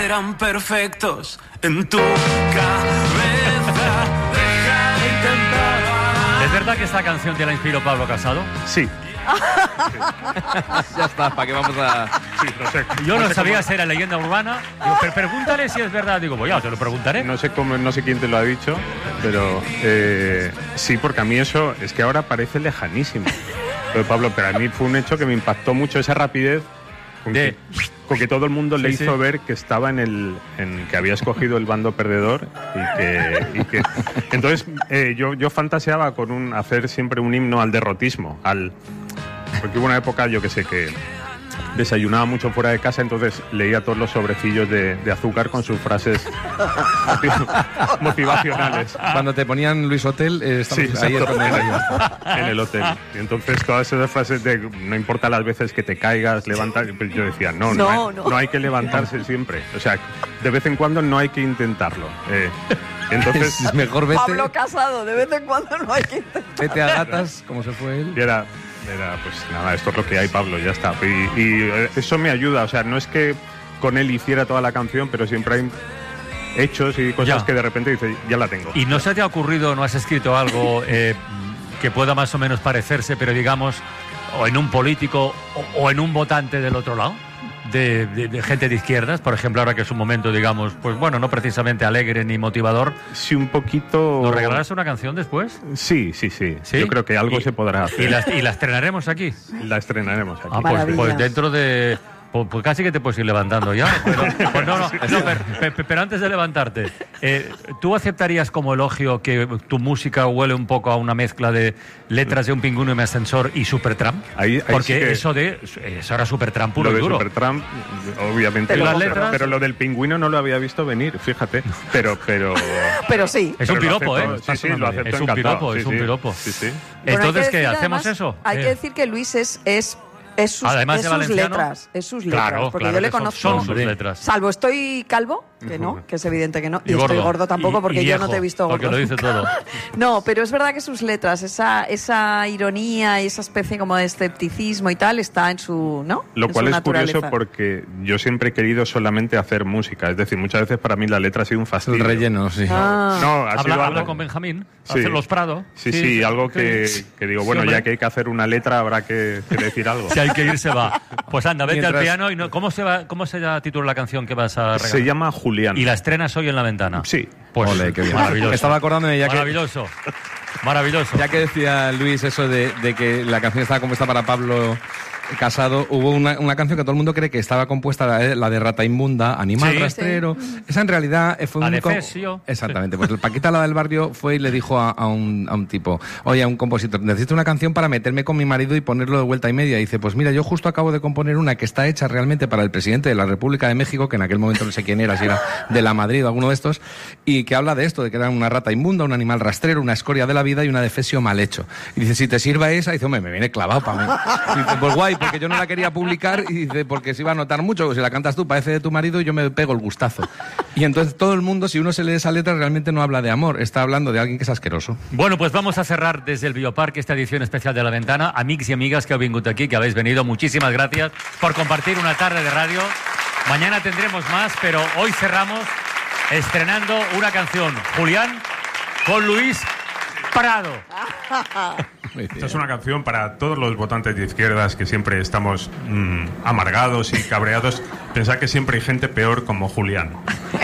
serán perfectos en tu cabeza. Deja de intentar. ¿Es verdad que esta canción te la inspiró Pablo Casado? Sí. Ya está, ¿para qué vamos a...? Sí, no sé. Yo no sé sabía cómo- si era leyenda urbana. Digo, pero pregúntale si es verdad. Digo, pues ya, te lo preguntaré. No sé quién te lo ha dicho, pero sí, porque a mí eso es que ahora parece lejanísimo. Pero, Pablo, pero a mí fue un hecho que me impactó mucho esa rapidez con que todo el mundo le hizo ver que estaba en que había escogido el bando perdedor y que entonces yo fantaseaba con hacer siempre un himno al derrotismo, porque hubo una época, yo que sé, que desayunaba mucho fuera de casa, entonces leía todos los sobrecillos de azúcar con sus frases motivacionales. Cuando te ponían Luis Hotel, Sí, ahí es exacto, donde... en el hotel. Y entonces todas esas frases de no importa las veces que te caigas, levanta, pues yo decía, no hay que levantarse siempre. O sea, de vez en cuando no hay que intentarlo. Entonces Es mejor Pablo Casado, de vez en cuando no hay que intentar. vete a gatas, como se fue él. y era pues nada, esto es lo que hay, Pablo, ya está. Y eso me ayuda, o sea, no es que con él hiciera toda la canción, pero siempre hay hechos y cosas Ya. que de repente dices, ya la tengo. ¿Y no se te ha ocurrido, no has escrito algo que pueda más o menos parecerse, pero digamos, o en un político o en un votante del otro lado? De gente de izquierdas, por ejemplo, ahora que es un momento, digamos, pues bueno, no precisamente alegre ni motivador. Sí, un poquito... ¿Nos regalarás una canción después? Sí. ¿Sí? Yo creo que algo Y- se podrá hacer. ¿Y la estrenaremos aquí? La estrenaremos aquí. Ah, Maravilla. pues dentro de... Pues casi que te puedes ir levantando ya. Pues no, pero antes de levantarte, ¿tú aceptarías como elogio que tu música huele un poco a una mezcla de Letras de un pingüino y mi ascensor y Supertramp? Ahí Porque sí que- eso era Supertramp puro Lo de y duro. Supertramp, obviamente, Pero las letras- pero lo del pingüino no lo había visto venir, fíjate. Pero Pero sí. Es un pero lo piropo, acepto, ¿eh? Sí, lo acepto Es un encantado. piropo, Sí, es un sí. piropo. Sí, sí. Bueno, Entonces, hay que ¿qué? decir, ¿Hacemos además, eso? Hay que decir que Luis es sus, Además es de sus valenciano. letras. Es sus letras. Claro, porque claro yo le que son- conozco. son sus letras. Salvo estoy calvo, que no, que es evidente que no. Y, Y estoy gordo. gordo tampoco, Y porque yo viejo, no te he visto gordo. porque lo dice todo. No, pero es verdad que sus letras, esa ironía y esa especie como de escepticismo y tal, está en su, ¿no? Lo En cual su es curioso naturaleza. porque yo siempre he querido solamente hacer música. Es decir, muchas veces para mí la letra ha sido un fastidio. El relleno, sí. Ah. No, ha sido Habla algo... con Benjamín, Sí. hacer los Prado. Sí, algo que digo, bueno, hombre. ya que hay que hacer una letra, habrá que decir algo. Si hay que ir, se va. Pues anda, vete al Mientras- piano y no. ¿Cómo se titula la canción que vas a regalar? Se llama Julián. Y la estrenas hoy en La Ventana. Sí. Pues Ole, qué bien. maravilloso. Estaba acordándome ya que... Maravilloso. Maravilloso. Ya que decía Luis eso de que la canción estaba compuesta para Pablo Casado, hubo una canción que todo el mundo cree que estaba compuesta, la de Rata Inmunda, Animal Sí. Rastrero. Esa en realidad fue un... Adefesio. Exactamente. Pues el Paquita, la del barrio, fue y le dijo a un tipo, oye, a un compositor, necesito una canción para meterme con mi marido y ponerlo de vuelta y media. Y dice, pues mira, yo justo acabo de componer una que está hecha realmente para el presidente de la República de México, que en aquel momento no sé quién era, si era de la Madrid o alguno de estos, y que habla de esto, de que era una rata inmunda, un animal rastrero, una escoria de la vida y un adefesio mal hecho. Y dice, si te sirva esa, y dice, hombre, me viene clavado para mí. Y dice, pues guay, porque yo no la quería publicar, y dice, porque se iba a notar mucho, si la cantas tú parece de tu marido y yo me pego el gustazo. Y entonces todo el mundo, si uno se lee esa letra, realmente no habla de amor, está hablando de alguien que es asqueroso. Bueno, pues vamos a cerrar desde el Bioparque esta edición especial de La Ventana. Amics y amigas que habéis venido aquí, que habéis venido, muchísimas gracias por compartir una tarde de radio. Mañana tendremos más, pero hoy cerramos estrenando una canción, Julián, con Luis Prado. Esta es una canción para todos los votantes de izquierdas que siempre estamos amargados y cabreados. Pensad que siempre hay gente peor como Julián.